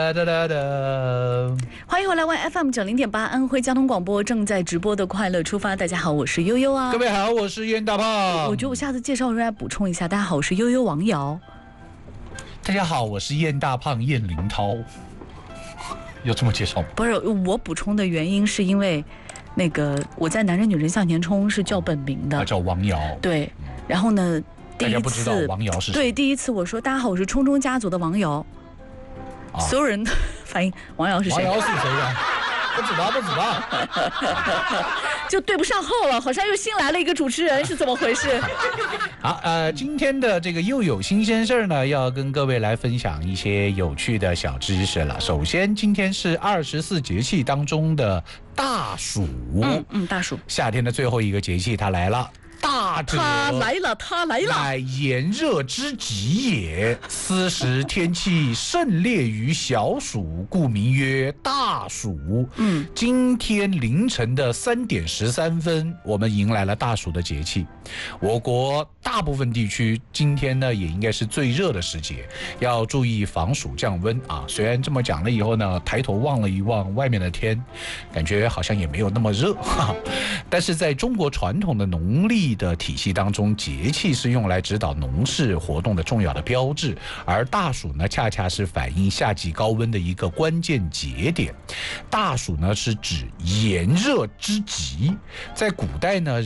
欢迎回来，One FM90.8安徽交通广播正在直播的快乐出发。大家好，我是悠悠啊。 各位好，我是燕大胖。 我觉得我下次介绍的时候来补充一下，大家好，我是悠悠王瑶。 大家好，我是燕大胖燕林涛。有这么介绍吗？ 不是，我补充的原因是因为那个我在男人女人向前冲是叫本名的， 叫王瑶。 对，然后呢， 大家不知道王瑶是谁？ 对，第一次我说大家好，我是冲冲家族的王瑶。所有人反应王瑶是谁？ 王瑶是谁呀？不知道， 就对不上号了，好像又新来了一个主持人，是怎么回事？ 好，今天的这个又有新鲜事呢，要跟各位来分享一些有趣的小知识了。首先，今天是24节气当中的大暑， 大暑， 夏天的最后一个节气，它来了。大者， 他来了， 乃炎热之极也。此时天气甚烈于小暑，故名曰大暑。今天凌晨的3点13分，我们迎来了大暑的节气。我国大部分地区今天呢，也应该是最热的时节，要注意防暑降温啊。虽然这么讲了以后呢，抬头望了一望外面的天，感觉好像也没有那么热，但是在中国传统的农历的体系当中，节气是用来指导农事活动的重要的标志，而大暑呢，恰恰是反映夏季高温的一个关键节点。大暑呢，是指炎热之极，在古代呢。